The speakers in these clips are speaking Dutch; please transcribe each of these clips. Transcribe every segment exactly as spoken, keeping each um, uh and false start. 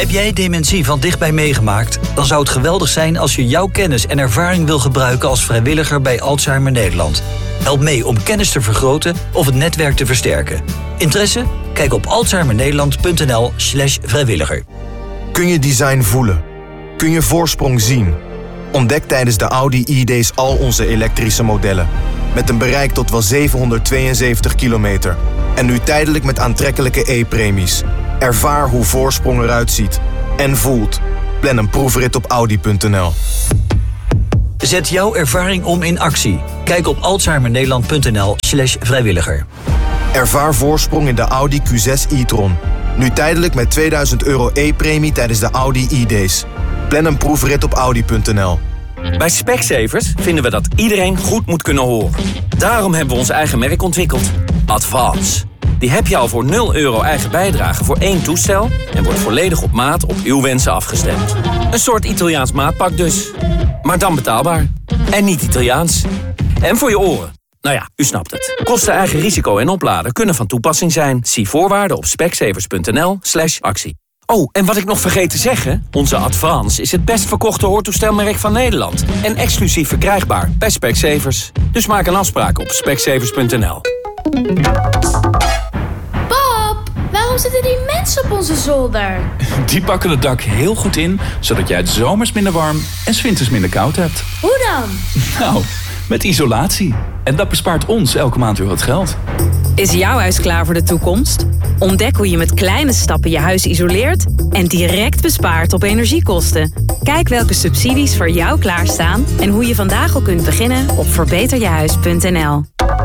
Heb jij dementie van dichtbij meegemaakt? Dan zou het geweldig zijn als je jouw kennis en ervaring wil gebruiken als vrijwilliger bij Alzheimer Nederland. Help mee om kennis te vergroten of het netwerk te versterken. Interesse? Kijk op alzheimernederland.nl slash vrijwilliger. Kun je design voelen? Kun je voorsprong zien? Ontdek tijdens de Audi e-days al onze elektrische modellen. Met een bereik tot wel zevenhonderdtweeënzeventig kilometer. En nu tijdelijk met aantrekkelijke e-premies. Ervaar hoe voorsprong eruit ziet. En voelt. Plan een proefrit op audi punt n l. Zet jouw ervaring om in actie. Kijk op alzheimernederland.nl slash vrijwilliger. Ervaar voorsprong in de Audi Q zes e-tron. Nu tijdelijk met tweeduizend euro e-premie tijdens de Audi e-days. Plan een proefrit op audi punt n l. Bij Specsavers vinden we dat iedereen goed moet kunnen horen. Daarom hebben we ons eigen merk ontwikkeld. Advance. Die heb je al voor nul euro eigen bijdrage voor één toestel... en wordt volledig op maat op uw wensen afgestemd. Een soort Italiaans maatpak dus. Maar dan betaalbaar. En niet Italiaans. En voor je oren. Nou ja, u snapt het. Kosten, eigen risico en opladen kunnen van toepassing zijn. Zie voorwaarden op specsavers.nl slash actie. Oh, en wat ik nog vergeet te zeggen... onze Advance is het best verkochte hoortoestelmerk van Nederland. En exclusief verkrijgbaar bij Specsavers. Dus maak een afspraak op specsavers punt n l. Pap, waarom zitten die mensen op onze zolder? Die pakken het dak heel goed in... zodat jij het zomers minder warm en 's winters minder koud hebt. Hoe dan? Nou, met isolatie. En dat bespaart ons elke maand weer wat geld. Is jouw huis klaar voor de toekomst? Ontdek hoe je met kleine stappen je huis isoleert en direct bespaart op energiekosten. Kijk welke subsidies voor jou klaarstaan en hoe je vandaag al kunt beginnen op verbeter je huis punt n l.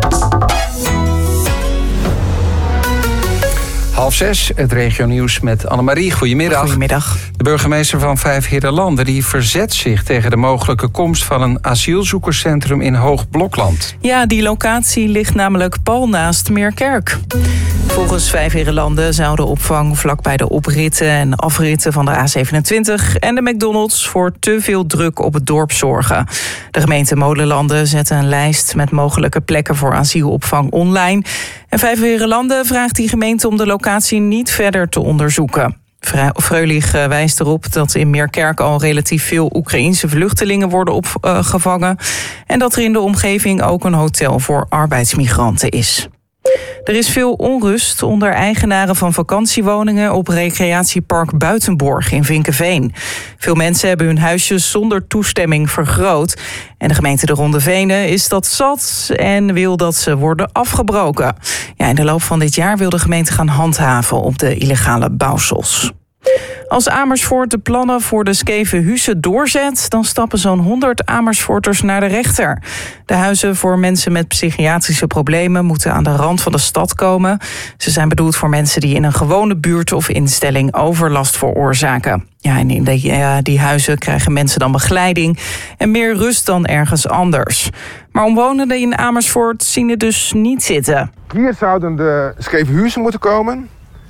Half zes, het regionieuws met Annemarie. Goedemiddag. Goedemiddag. De burgemeester van Vijfheerenlanden die verzet zich tegen de mogelijke komst van een asielzoekerscentrum in Hoogblokland. Ja, die locatie ligt namelijk pal naast Meerkerk. Volgens Vijfheerenlanden zou de opvang vlakbij de opritten en afritten van de A zevenentwintig en de McDonald's voor te veel druk op het dorp zorgen. De gemeente Molenlanden zette een lijst met mogelijke plekken voor asielopvang online. En Vijfheerenlanden vraagt die gemeente om de locatie niet verder te onderzoeken. Freulich wijst erop dat in Meerkerk al relatief veel Oekraïense vluchtelingen worden opgevangen. En dat er in de omgeving ook een hotel voor arbeidsmigranten is. Er is veel onrust onder eigenaren van vakantiewoningen op recreatiepark Buitenborg in Vinkeveen. Veel mensen hebben hun huisjes zonder toestemming vergroot. En de gemeente de Ronde Venen is dat zat en wil dat ze worden afgebroken. Ja, in de loop van dit jaar wil de gemeente gaan handhaven op de illegale bouwsels. Als Amersfoort de plannen voor de scheve huizen doorzet, dan stappen zo'n honderd Amersfoorters naar de rechter. De huizen voor mensen met psychiatrische problemen moeten aan de rand van de stad komen. Ze zijn bedoeld voor mensen die in een gewone buurt of instelling overlast veroorzaken. Ja, en in die, uh, die huizen krijgen mensen dan begeleiding en meer rust dan ergens anders. Maar omwonenden in Amersfoort zien het dus niet zitten. Hier zouden de scheve huizen moeten komen.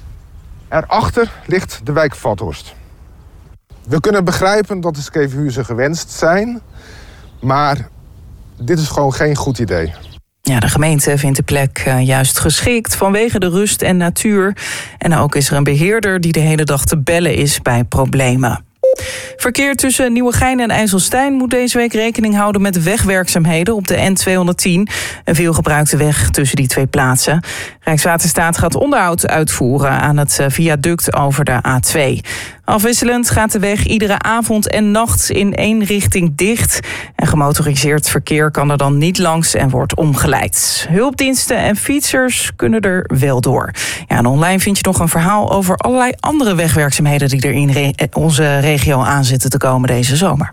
Erachter ligt de wijk Vathorst. We kunnen begrijpen dat de scheve huizen gewenst zijn, maar dit is gewoon geen goed idee. Ja, de gemeente vindt de plek uh, juist geschikt vanwege de rust en natuur. En ook is er een beheerder die de hele dag te bellen is bij problemen. Verkeer tussen Nieuwegein en IJsselstein moet deze week rekening houden met wegwerkzaamheden op de N tweehonderdtien. Een veelgebruikte weg tussen die twee plaatsen. Rijkswaterstaat gaat onderhoud uitvoeren aan het viaduct over de A twee. Afwisselend gaat de weg iedere avond en nacht in één richting dicht. En gemotoriseerd verkeer kan er dan niet langs en wordt omgeleid. Hulpdiensten en fietsers kunnen er wel door. Ja, en online vind je nog een verhaal over allerlei andere wegwerkzaamheden die er in re- onze regio aan zitten te komen deze zomer.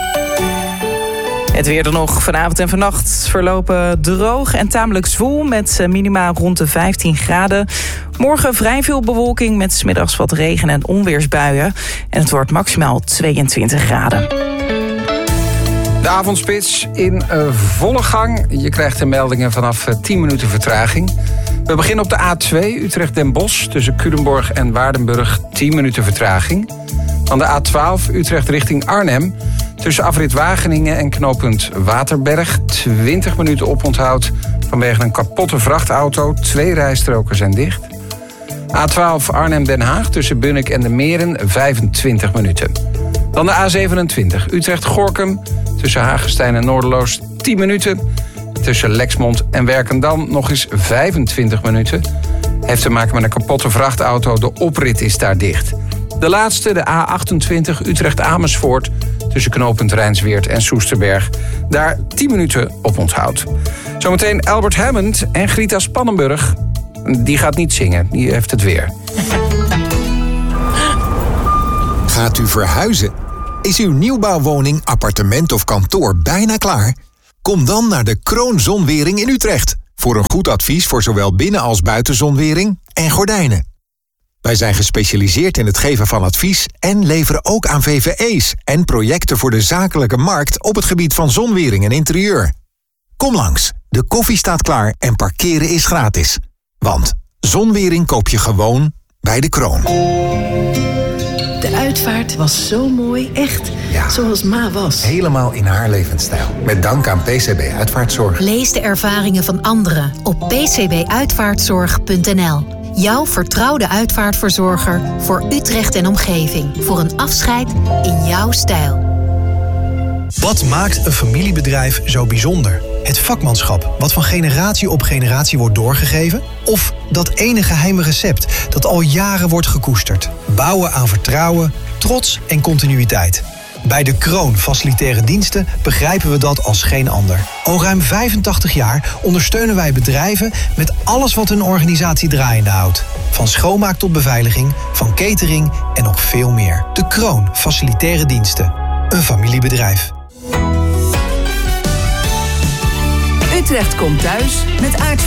Het weer er nog vanavond en vannacht verlopen droog en tamelijk zwoel met minima rond de vijftien graden. Morgen vrij veel bewolking met 's middags wat regen- en onweersbuien. En het wordt maximaal tweeëntwintig graden. De avondspits in uh, volle gang. Je krijgt de meldingen vanaf uh, tien minuten vertraging. We beginnen op de A twee Utrecht-Den Bosch tussen Culemborg en Waardenburg tien minuten vertraging. Dan de A twaalf Utrecht richting Arnhem tussen afrit Wageningen en knooppunt Waterberg twintig minuten oponthoud vanwege een kapotte vrachtauto. Twee rijstroken zijn dicht. A twaalf Arnhem-Den Haag tussen Bunnik en de Meren vijfentwintig minuten. Dan de A zevenentwintig Utrecht-Gorkum tussen Hagestein en Noorderloos tien minuten. Tussen Lexmond en Werkendam nog eens vijfentwintig minuten. Heeft te maken met een kapotte vrachtauto. De oprit is daar dicht. De laatste, de A achtentwintig Utrecht-Amersfoort tussen knooppunt Rijnsweert en Soesterberg. Daar tien minuten op onthoud. Zometeen Albert Hammond en Greta Spannenburg. Die gaat niet zingen, die heeft het weer. Gaat u verhuizen? Is uw nieuwbouwwoning, appartement of kantoor bijna klaar? Kom dan naar de Kroon Zonwering in Utrecht. Voor een goed advies voor zowel binnen- als buitenzonwering en gordijnen. Wij zijn gespecialiseerd in het geven van advies en leveren ook aan V V E's en projecten voor de zakelijke markt op het gebied van zonwering en interieur. Kom langs, de koffie staat klaar en parkeren is gratis. Want zonwering koop je gewoon bij de Kroon. De uitvaart was zo mooi, echt ja, zoals Ma was. Helemaal in haar levensstijl. Met dank aan P C B Uitvaartzorg. Lees de ervaringen van anderen op p c b uitvaartzorg punt n l. Jouw vertrouwde uitvaartverzorger voor Utrecht en omgeving. Voor een afscheid in jouw stijl. Wat maakt een familiebedrijf zo bijzonder? Het vakmanschap, wat van generatie op generatie wordt doorgegeven? Of dat ene geheime recept dat al jaren wordt gekoesterd? Bouwen aan vertrouwen, trots en continuïteit. Bij de Kroon Facilitaire Diensten begrijpen we dat als geen ander. Al ruim vijfentachtig jaar ondersteunen wij bedrijven met alles wat hun organisatie draaiende houdt. Van schoonmaak tot beveiliging, van catering en nog veel meer. De Kroon Facilitaire Diensten. Een familiebedrijf. Utrecht komt thuis met aardvark.